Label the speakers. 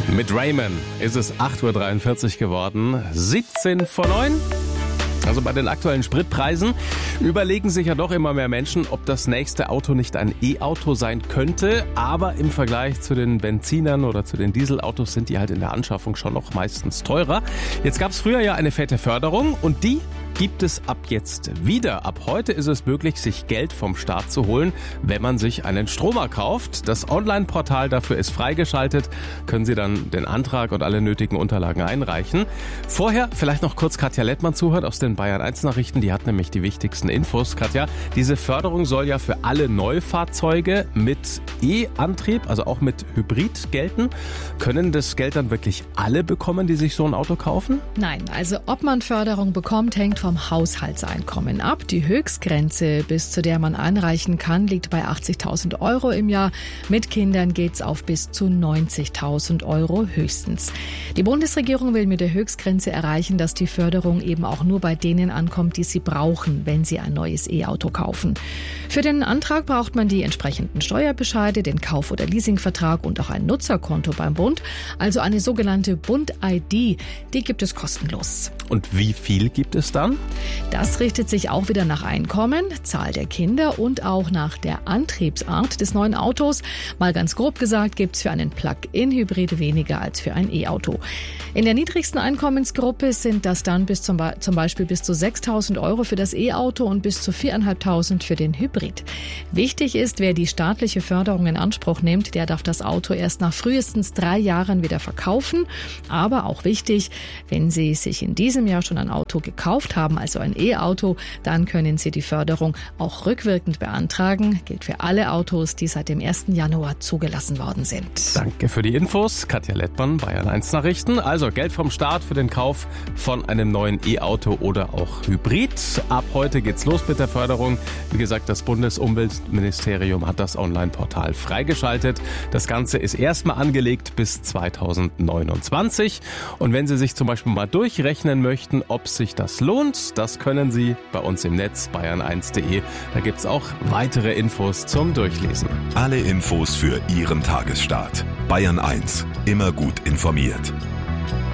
Speaker 1: Mit Rayman ist es 8.43 Uhr geworden, 17 vor 9. Also bei den aktuellen Spritpreisen überlegen sich ja doch immer mehr Menschen, ob das nächste Auto nicht ein E-Auto sein könnte. Aber im Vergleich zu den Benzinern oder zu den Dieselautos sind die halt in der Anschaffung schon noch meistens teurer. Jetzt gab es früher ja eine fette Förderung und die gibt es ab jetzt wieder. Ab heute ist es möglich, sich Geld vom Staat zu holen, wenn man sich einen Stromer kauft. Das Online-Portal dafür ist freigeschaltet. Können Sie dann den Antrag und alle nötigen Unterlagen einreichen. Vorher vielleicht noch kurz Katja Lettmann zuhört aus den Bayern 1 Nachrichten. Die hat nämlich die wichtigsten Infos. Katja, diese Förderung soll ja für alle Neufahrzeuge mit E-Antrieb, also auch mit Hybrid gelten. Können das Geld dann wirklich alle bekommen, die sich so ein Auto kaufen?
Speaker 2: Nein, also ob man Förderung bekommt, hängt vom Haushaltseinkommen ab. Die Höchstgrenze, bis zu der man einreichen kann, liegt bei 80.000 Euro im Jahr. Mit Kindern geht's auf bis zu 90.000 Euro höchstens. Die Bundesregierung will mit der Höchstgrenze erreichen, dass die Förderung eben auch nur bei denen ankommt, die sie brauchen, wenn sie ein neues E-Auto kaufen. Für den Antrag braucht man die entsprechenden Steuerbescheide, den Kauf- oder Leasingvertrag und auch ein Nutzerkonto beim Bund. Also eine sogenannte Bund-ID, die gibt es kostenlos.
Speaker 1: Und wie viel gibt es dann?
Speaker 2: Das richtet sich auch wieder nach Einkommen, Zahl der Kinder und auch nach der Antriebsart des neuen Autos. Mal ganz grob gesagt, gibt es für einen Plug-in-Hybrid weniger als für ein E-Auto. In der niedrigsten Einkommensgruppe sind das dann zum Beispiel bis zu 6.000 Euro für das E-Auto und bis zu 4.500 für den Hybrid. Wichtig ist, wer die staatliche Förderung in Anspruch nimmt, der darf das Auto erst nach frühestens 3 Jahren wieder verkaufen. Aber auch wichtig, wenn Sie sich in diesem Jahr schon ein Auto gekauft haben, also ein E-Auto, dann können Sie die Förderung auch rückwirkend beantragen. Gilt für alle Autos, die seit dem 1. Januar zugelassen worden sind.
Speaker 1: Danke für die Infos. Katja Lettmann, Bayern 1 Nachrichten. Also Geld vom Staat für den Kauf von einem neuen E-Auto oder auch Hybrid. Ab heute geht's los mit der Förderung. Wie gesagt, das Bundesumweltministerium hat das Online-Portal freigeschaltet. Das Ganze ist erstmal angelegt bis 2029. Und wenn Sie sich zum Beispiel mal durchrechnen möchten, ob sich das lohnt, das können Sie bei uns im Netz bayern1.de. Da gibt's auch weitere Infos zum Durchlesen.
Speaker 3: Alle Infos für Ihren Tagesstart. Bayern 1, immer gut informiert.